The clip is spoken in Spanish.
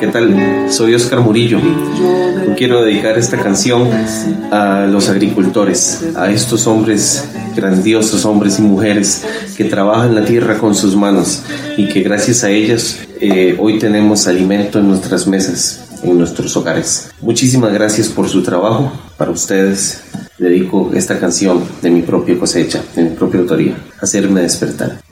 ¿qué tal? Soy Oscar Murillo. Yo quiero dedicar esta canción a los agricultores, a estos hombres grandiosos, hombres y mujeres que trabajan la tierra con sus manos y que gracias a ellas hoy tenemos alimento en nuestras mesas, en nuestros hogares. Muchísimas gracias por su trabajo. Para ustedes dedico esta canción de mi propia cosecha, de mi propia autoría, Hacerme Despertar.